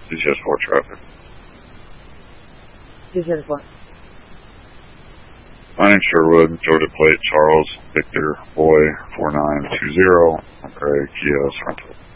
DCS 4 traffic. DCS 4. My name's Sherwood, Georgia plate, Charles, Victor, Boy, 4920, Craig, Kios, rental.